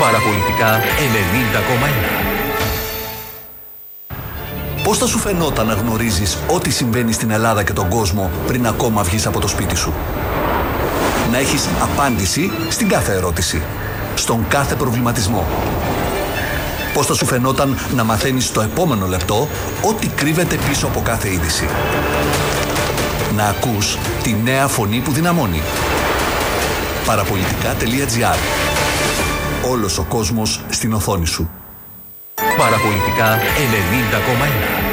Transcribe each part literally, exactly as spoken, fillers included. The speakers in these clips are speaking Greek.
Παραπολιτικά ενενήντα κόμμα ένα. Πώς θα σου φαινόταν να γνωρίζεις ό,τι συμβαίνει στην Ελλάδα και τον κόσμο πριν ακόμα βγεις από το σπίτι σου? Να έχεις απάντηση στην κάθε ερώτηση, στον κάθε προβληματισμό. Πώς θα σου φαινόταν να μαθαίνεις στο επόμενο λεπτό ό,τι κρύβεται πίσω από κάθε είδηση? Να ακούς τη νέα φωνή που δυναμώνει. Παραπολιτικά τελεία τζι άρ. Όλος ο κόσμος στην οθόνη σου. Παραπολιτικά ενενήντα κόμμα ένα.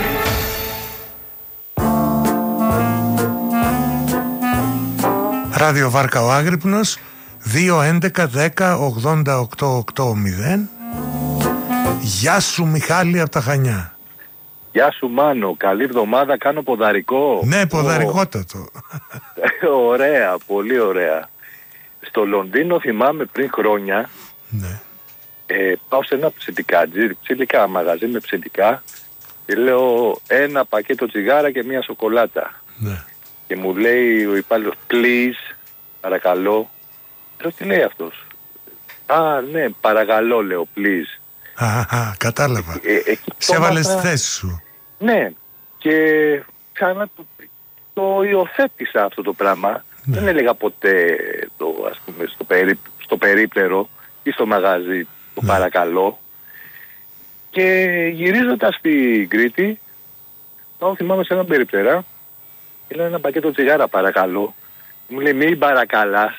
Ράδιο Βάρκα ο Άγρυπνος, δύο έντεκα δέκα ογδόντα οκτώ ογδόντα. Γεια σου Μιχάλη από τα Χανιά. Γεια σου Μάνο, καλή εβδομάδα, κάνω ποδαρικό. Ναι, ποδαρικότατο. Ωραία, πολύ ωραία. Στο Λονδίνο θυμάμαι πριν χρόνια, ναι. ε, πάω σε ένα ψητικάτζι, ψηλικά μαγαζί με ψητικά και λέω ένα πακέτο τσιγάρα και μία σοκολάτα. Ναι. Και μου λέει ο υπάλληλος, please, παρακαλώ. Λέω, τι λέει αυτός? Α, ναι, παρακαλώ, λέω, please. Α, α, κατάλαβα. Ε, ε, σε έβαλε στη θέση σου. Ναι, και ξανά το, το υιοθέτησα αυτό το πράγμα. Ναι. Δεν έλεγα ποτέ το, ας πούμε, στο, περί, στο περίπτερο ή στο μαγαζί το ναι. παρακαλώ. Και γυρίζοντας στην Κρήτη, πάω θυμάμαι σε έναν περίπτερα και λέω ένα πακέτο τσιγάρα παρακαλώ. Μου λέει μην παρακαλάς.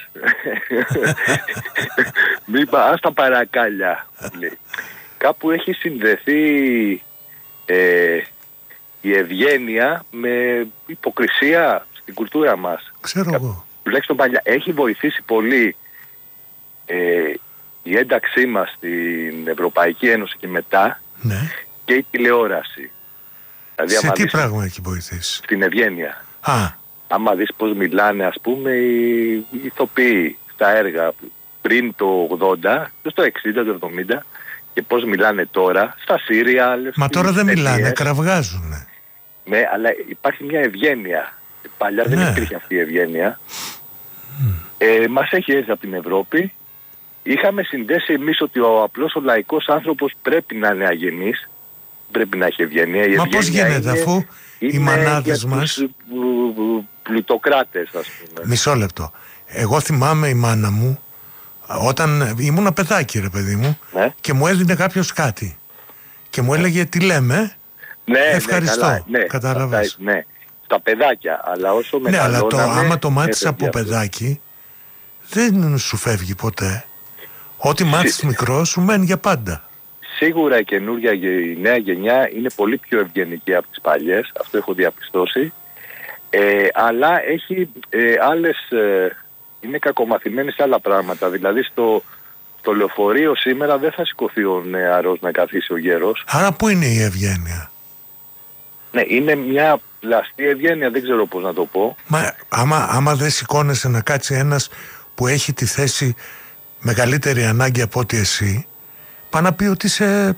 Μην πα, ας τα παρακάλια. Λέει. Κάπου έχει συνδεθεί ε, η ευγένεια με υποκρισία στην κουλτούρα μας. Ξέρω εγώ. Τουλάχιστον παλιά. Έχει βοηθήσει πολύ ε, η ένταξή μας στην Ευρωπαϊκή Ένωση και μετά ναι. και η τηλεόραση. Δηλαδή, σε τι δεις, πράγμα έχει βοηθήσει? στην ευγένεια. Α. Άμα δεις πώς μιλάνε ας πούμε οι, οι ηθοποιοί στα έργα πριν το ογδόντα, στο εξήντα, το εβδομήντα και πώς μιλάνε τώρα στα σύριαλ. Μα τώρα δεν ταινίες. Μιλάνε, κραυγάζουνε. Ναι, αλλά υπάρχει μια ευγένεια. Παλιά ναι. δεν υπήρχε αυτή η ευγένεια. Mm. Ε, μας έχει έρθει από την Ευρώπη. Είχαμε συνδέσει εμείς ότι ο απλός ο λαϊκός άνθρωπος πρέπει να είναι αγενής. Πρέπει να έχει ευγένεια. Η Μα πώς γίνεται είναι, αφού οι μανάδες μας... Τους, πλουτοκράτες ας πούμε. Μισό λεπτό. Εγώ θυμάμαι η μάνα μου όταν ήμουν παιδάκι ρε παιδί μου ναι. και μου έδινε κάποιος κάτι και μου έλεγε τι λέμε ναι, ευχαριστώ. Ναι, ναι, κατάλαβες. Ναι, στα παιδάκια. Αλλά όσο ναι, αλλά το, άμα το μάθεις από αυτό. Παιδάκι δεν σου φεύγει ποτέ. Ό,τι μάθεις Σί... μικρό σου μένει για πάντα. Σίγουρα η καινούργια, η νέα γενιά είναι πολύ πιο ευγενική από τις παλιές. Αυτό έχω διαπιστώσει. Ε, αλλά έχει ε, άλλες, ε, είναι κακομαθημένοι σε άλλα πράγματα. Δηλαδή στο, στο λεωφορείο σήμερα δεν θα σηκωθεί ο νεαρός να καθίσει ο γέρος. Άρα πού είναι η ευγένεια? Ναι, είναι μια πλαστή ευγένεια, δεν ξέρω πώς να το πω. Μα άμα, άμα δεν σηκώνεσαι να κάτσει ένας που έχει τη θέση μεγαλύτερη ανάγκη από ότι εσύ, πάει να πει ότι είσαι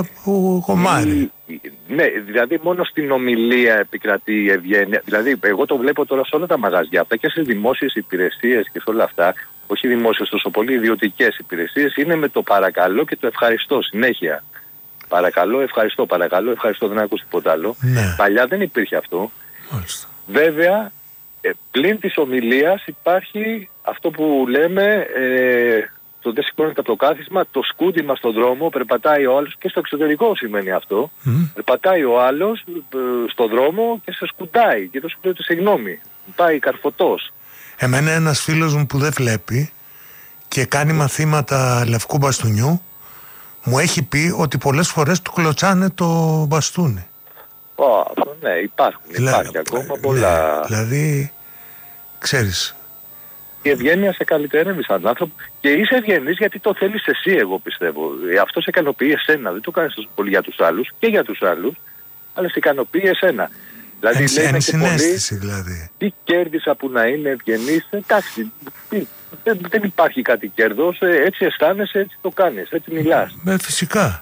κομμάρι. Ναι, δηλαδή μόνο στην ομιλία επικρατεί η ευγένεια. Δηλαδή, εγώ το βλέπω τώρα σε όλα τα μαγαζιά αυτά και σε δημόσιες υπηρεσίες και σε όλα αυτά. Όχι δημόσιες τόσο πολύ, ιδιωτικές υπηρεσίες. Είναι με το παρακαλώ και το ευχαριστώ συνέχεια. Παρακαλώ, ευχαριστώ, παρακαλώ, ευχαριστώ, δεν ακούω τίποτα άλλο. Ναι. Παλιά δεν υπήρχε αυτό. Μάλιστα. Βέβαια, ε, πλην της ομιλίας υπάρχει αυτό που λέμε. Ε, το δεν σηκώνεται από το κάθισμα, το σκούντιμα στον δρόμο, περπατάει ο άλλος και στο εξωτερικό σημαίνει αυτό. Mm. Περπατάει ο άλλος ε, στον δρόμο και σε σκουντάει και το σου λέει συγγνώμη. Πάει καρφωτός. Εμένα ένας φίλος μου που δεν βλέπει και κάνει μαθήματα λευκού μπαστούνιου μου έχει πει ότι πολλές φορές του κλωτσάνε το μπαστούνι. Oh, ναι, υπάρχουν, Δηλα... υπάρχει ακόμα πολλά. Ναι, δηλαδή, ξέρεις. Η ευγένεια σε καλυτερεύει σαν άνθρωπο και είσαι ευγενής γιατί το θέλεις εσύ, εγώ πιστεύω. Αυτό σε ικανοποιεί εσένα. Δεν το κάνεις τόσο πολύ για τους άλλους και για τους άλλους, αλλά σε ικανοποιεί εσένα. Δηλαδή, εν, λέει εν και συναίσθηση πολύ, δηλαδή. Τι κέρδισα που να είναι ευγενής. Εντάξει, δεν, δεν υπάρχει κάτι κέρδος. Έτσι αισθάνεσαι, έτσι το κάνεις, έτσι μιλάς. Με φυσικά.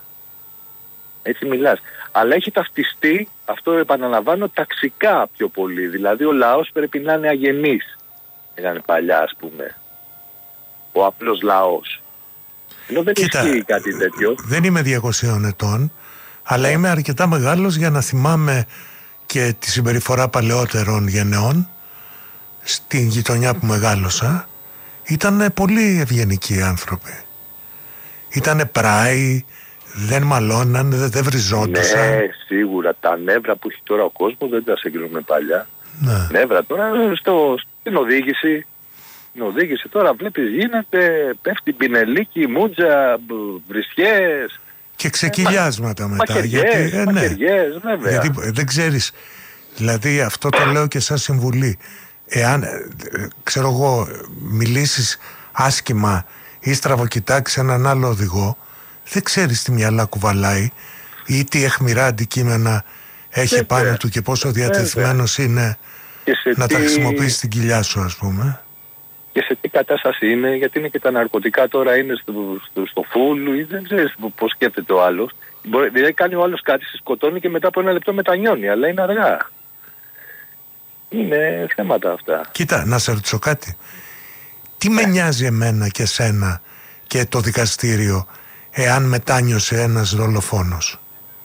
Έτσι μιλάς. Αλλά έχει ταυτιστεί, αυτό επαναλαμβάνω, ταξικά πιο πολύ. Δηλαδή ο λαός πρέπει να είναι αγενής. Ήταν παλιά ας πούμε. Ο απλός λαός. Ενώ δεν Κοίτα, ισχύει κάτι τέτοιο. Δεν είμαι διακοσίων ετών, αλλά είμαι αρκετά μεγάλος για να θυμάμαι και τη συμπεριφορά παλαιότερων γενεών στην γειτονιά που μεγάλωσα. Ήταν πολύ ευγενικοί άνθρωποι. Ήτανε πράοι, δεν μαλώναν, δεν, δεν βριζόντουσαν. Ναι, σίγουρα. Τα νεύρα που έχει τώρα ο κόσμος δεν τα συγκρίνουμε παλιά. Ναι. Νεύρα τώρα στο, στην οδήγηση. Στην οδήγηση τώρα βλέπεις γίνεται, πέφτει πινελίκι, μούτζα, βρισιές. Και ξεκυλιάσματα ε, μετά. Μαχαιριές, γιατί, ε, ναι. μαχαιριές, βέβαια. Γιατί ε, δεν ξέρεις. Δηλαδή αυτό το λέω και σαν συμβουλή. Εάν, ε, ε, ξέρω εγώ, μιλήσεις άσχημα ή στραβοκοιτάξεις έναν άλλο οδηγό, δεν ξέρεις τι μυαλά κουβαλάει ή τι αιχμηρά αντικείμενα έχει Βέβαια. πάνω του και πόσο διατεθειμένος είναι να τι... τα χρησιμοποιήσει στην κοιλιά σου, ας πούμε. Και σε τι κατάσταση είναι, γιατί είναι και τα ναρκωτικά τώρα είναι στο, στο, στο φουλ ή δεν ξέρεις πώς σκέφτεται ο άλλος. Μπορεί, δηλαδή κάνει ο άλλος κάτι, σε σκοτώνει και μετά από ένα λεπτό μετανιώνει, αλλά είναι αργά. Είναι θέματα αυτά. Κοίτα, να σε ρωτήσω κάτι. Τι με νοιάζει εμένα και σένα και το δικαστήριο εάν μετάνιωσε ένας δολοφόνος?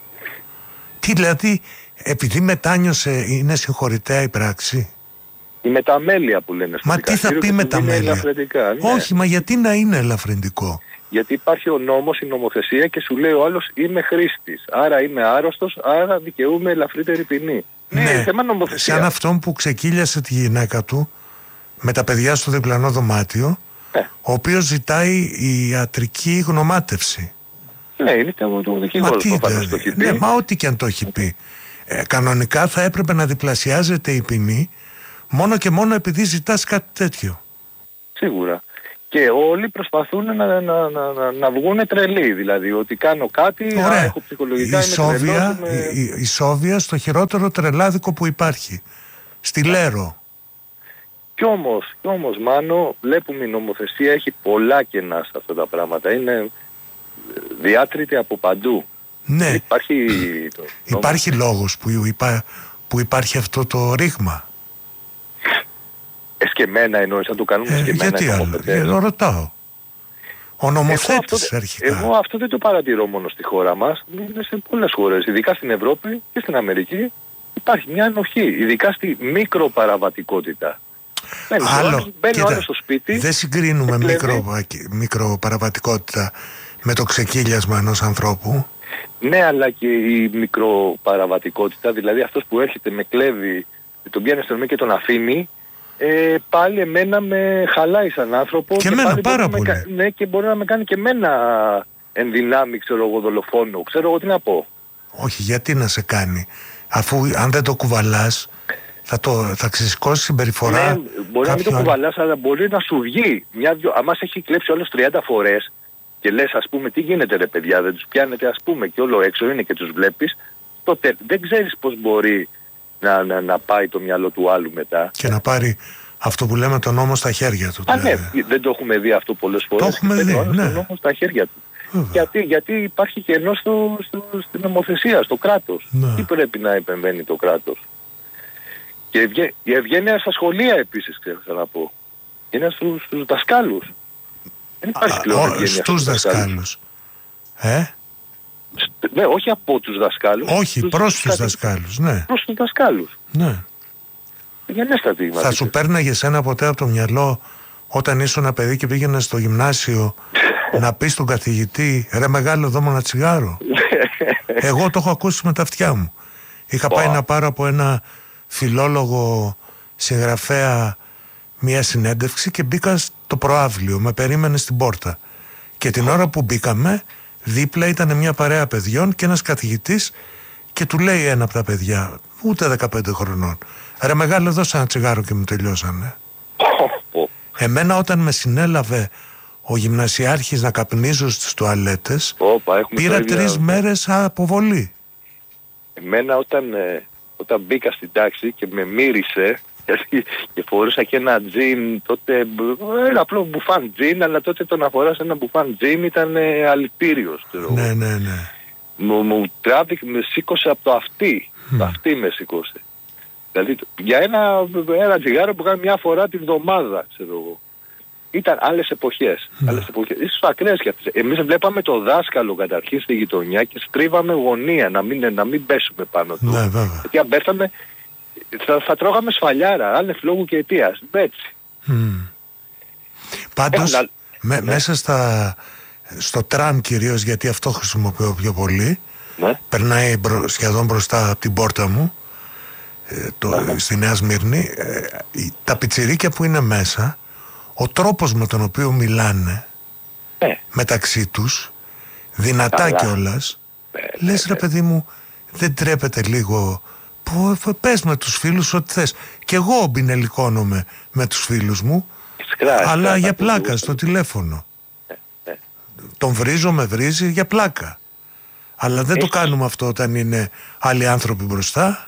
Τι δηλαδή, επειδή μετάνιωσε είναι συγχωρητέα η πράξη? Η μεταμέλεια που λένε στο Μα τι θα πει μεταμέλεια? Ναι. Όχι, μα γιατί να είναι ελαφρυντικό? Γιατί υπάρχει ο νόμος, η νομοθεσία και σου λέει ο άλλος είμαι χρήστης. Άρα είμαι άρρωστος, άρα δικαιούμαι ελαφρύτερη ποινή. Ναι, Ναι, θέμα νομοθεσία. σαν αυτόν που ξεκύλιασε τη γυναίκα του με τα παιδιά στο διπλανό δωμάτιο, Ναι. ο οποίος ζητάει ιατρική γνωμάτευση. Ναι, είναι το, το δικηγόρο Μα τι που πάντα δεν- το έχει πει. ναι, μα ό,τι και αν το έχει πει. Ε, κανονικά θα έπρεπε να διπλασιάζεται η ποινή μόνο και μόνο επειδή ζητάς κάτι τέτοιο. Σίγουρα. Και όλοι προσπαθούν να, να, να, να, να βγουν τρελοί. Δηλαδή ότι κάνω κάτι, α, Ωραία. έχω ψυχολογικά, Η είμαι Σόβια, τρελός, είμαι... η, η, η Σόβια στο χειρότερο τρελάδικο που υπάρχει. Στη Λέρο. Κι όμως, κι όμως, Μάνο, βλέπουμε η νομοθεσία έχει πολλά κενά σε αυτά τα πράγματα. Είναι ε, διάτρητη από παντού. Ναι, Υπάρχει... το- υπάρχει λόγος που, υπά, που υπάρχει αυτό το ρήγμα. Εσκεμμένα εννοείς, να το κάνουμε Ε, εσκεμμένα γιατί οι άλλο, νομοθετές. ε, ρωτάω. Ο Εγώ νομοθέτης αυτό, αρχικά. εγώ αυτό δεν το παρατηρώ μόνο στη χώρα μας. Είναι σε πολλές χώρες, ειδικά στην Ευρώπη και στην Αμερική. Υπάρχει μια ενοχή, ειδικά στη μικροπαραβατικότητα. Μπαίνει ο Άλλο, άλλος- μπαίνει ο κοίτα, άλλος στο σπίτι. δεν συγκρίνουμε και μικρο, κλέβει. μικροπαραβατικότητα με το ξεκύλιασμα ενός ανθρώπου. Ναι, αλλά και η μικροπαραβατικότητα, δηλαδή αυτός που έρχεται με κλέβει, τον πιάνει αστυνομία και τον αφήνει, ε, πάλι εμένα με χαλάει σαν άνθρωπο. Και εμένα πάλι πάρα μπορεί να με πολύ. κα- ναι, και μπορεί να με κάνει και εμένα ενδυνάμει, ξέρω εγώ, δολοφόνο. Ξέρω εγώ τι να πω. Όχι, γιατί να σε κάνει? Αφού αν δεν το κουβαλάς θα, το, θα ξεσηκώσει συμπεριφορά. Ναι, μπορεί να μην το κάποιου άλλου. κουβαλάς, αλλά μπορεί να σου βγει. Μια, δυο, άμα σε έχει κλέψει όλος τριάντα φορές και λες, ας πούμε, τι γίνεται ρε παιδιά, δεν τους πιάνετε, ας πούμε, και όλο έξω είναι και τους βλέπεις, τότε δεν ξέρεις πώς μπορεί να, να, να πάει το μυαλό του άλλου μετά. Και να πάρει αυτό που λέμε τον νόμο στα χέρια του. Α, ναι, δεν το έχουμε δει αυτό πολλές φορές. Το έχουμε και παίρνει δει, ο άλλος ναι. τον νόμο στα χέρια του. Βέβαια. Γιατί, γιατί υπάρχει κενό στο, στο, στην νομοθεσία, στο κράτος. Ναι. Τι πρέπει να επεμβαίνει το κράτος. Και η ευγέ- η ευγένεια στα σχολεία επίσης, ξέχασα να πω. Είναι στους, στους δασκάλους. Δεν υπάρχει πλέον ευγένεια Στους δασκάλους. Ε, Σ- Ναι, όχι από τους δασκάλους. όχι, στους- προς στους τους κάτι- δασκάλους, ναι. Προς τους δασκάλους. ναι. Γενέστατοι Θα μαθητές. σου πέρναγε σένα ποτέ από το μυαλό όταν ήσουν ένα παιδί και πήγαινε στο γυμνάσιο να πεις στον καθηγητή ρε μεγάλο δώμα ένα τσιγάρο? Εγώ το έχω ακούσει με τα αυτιά μου. Είχα πάει να πάρω από ένα φιλόλογο συγγραφέα μια συνέντευξη και μπήκα στο προαύλιο, με περίμενε στην πόρτα. Και την ώρα που μπήκαμε, δίπλα ήταν μια παρέα παιδιών και ένας καθηγητής και του λέει ένα από τα παιδιά, ούτε δεκαπέντε χρονών, ρε μεγάλο δώσε ένα τσιγάρο και μου τελειώσανε. Πω. Εμένα όταν με συνέλαβε ο γυμνασιάρχης να καπνίζω στις τουαλέτες, Όπα, έχουμε πήρα το ίδιο. τρεις μέρες αποβολή. Εμένα όταν, ε, όταν μπήκα στην τάξη και με μύρισε γιατί και φορούσα και ένα τζιν τότε, μπ- ένα απλό μπουφάν τζιν, αλλά τότε το να φοράς ένα μπουφάν τζιν ήταν ε, αλητήριος. ξέρω εγώ. Ναι, ναι, ναι. Μου, μου τράβηξε, με σήκωσε από το αυτί. Το αυτί με σήκωσε. Δηλαδή το- για ένα, ένα τσιγάρο που κάνει μια φορά τη βδομάδα, ξέρω εγώ. ήταν άλλες εποχές. Ναι. Άλλες εποχές. Ίσως ακραίες και αυτές. Εμείς βλέπαμε το δάσκαλο καταρχήν στη γειτονιά και στρίβαμε γωνία να μην, να μην πέσουμε πάνω του. Ναι, βέβαια. Γιατί αν πέφταμε θα, θα τρώγαμε σφαλιάρα, άνευ λόγου και αιτίας. Έτσι. Mm. Πάντως, Έχουν, με, ναι. μέσα στα, στο τραμ κυρίως, γιατί αυτό χρησιμοποιώ πιο πολύ, Ναι. περνάει μπρο, σχεδόν μπροστά από την πόρτα μου, ε, το, Ναι. στη Νέα Σμύρνη, ε, τα πιτσιρίκια που είναι μέσα, ο τρόπος με τον οποίο μιλάνε Ναι. μεταξύ τους, δυνατά Καλά. κιόλας, Ναι, λες ναι, ρε παιδί μου, δεν τρέπεται λίγο, που, πες με τους φίλους ό,τι θες. Κι εγώ μπινελικώνομαι με τους φίλους μου, Σκρά, αλλά σκρά, για θα πλάκα ακούς. στο τηλέφωνο. ναι. Τον βρίζω, με βρίζει για πλάκα. Αλλά δεν το Έχεις- κάνουμε αυτό όταν είναι άλλοι άνθρωποι μπροστά.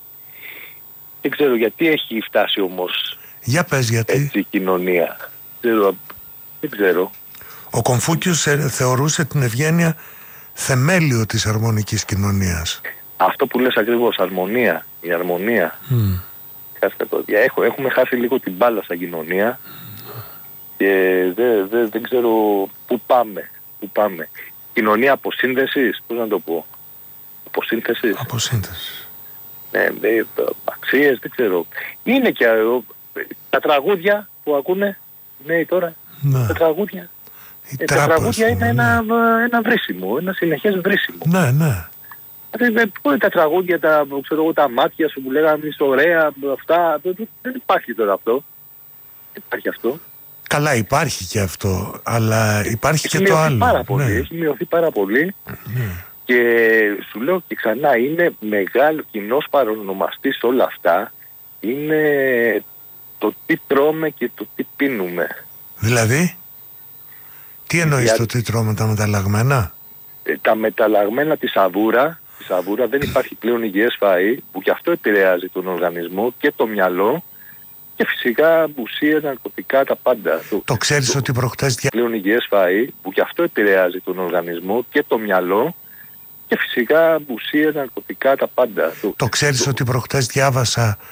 Δεν ξέρω γιατί έχει φτάσει όμως Για πες γιατί. έτσι η κοινωνία. Ξέρω, δεν ξέρω. Ο Κομφούκιος ε, θεωρούσε την ευγένεια θεμέλιο της αρμονικής κοινωνίας. Αυτό που λες ακριβώς, αρμονία. Η αρμονία. Mm. Κάτσε το. Για- Έχω, έχουμε χάσει λίγο την μπάλα σαν κοινωνία και δεν δε, δεν ξέρω πού πάμε. Πού πάμε. Κοινωνία αποσύνδεσης, πώς να το πω. Αποσύνθεσης. Αποσύνθεση. Ναι, δε, αξίες, δεν ξέρω. Είναι και ε, τα τραγούδια που ακούνε νέοι τώρα. Ναι. Τα τραγούδια. Η Ε, τα τράπα, τραγούδια ας είναι πούμε, ένα, ναι. ένα βρίσιμο, ένα συνεχές βρίσιμο. Ναι, ναι. Δηλαδή, πού είναι τα τραγούδια, τα, ξέρω εγώ, τα μάτια σου που λέγανε είσαι ωραία, αυτά. Δεν δεν υπάρχει τώρα αυτό. Δεν υπάρχει αυτό. Καλά, υπάρχει και αυτό, αλλά υπάρχει Έχει και το μειωθεί άλλο. πάρα πολύ. Ναι. Έχει μειωθεί πάρα πολύ. Ναι. Και σου λέω και ξανά, είναι μεγάλο κοινός παρονομαστής σε όλα αυτά. Είναι το τι τρώμε και το τι πίνουμε. Δηλαδή, τι εννοείς Για- το τι τρώμε τα μεταλλαγμένα? Ε, τα μεταλλαγμένα τη σαβούρα, τη σαβούρα δεν υπάρχει πλέον υγιές φαΐ που και αυτό επηρεάζει τον οργανισμό και το μυαλό και φυσικά ουσία, ναρκωτικά, τα πάντα. Το ξέρεις ότι προχτές δια... πλέον υγιές φαΐ που και αυτό επηρεάζει τον οργανισμό και το μυαλό και φυσικά ουσία, ναρκωτικά, τα πάντα. Το ξέρεις ότι προχτές διάβασα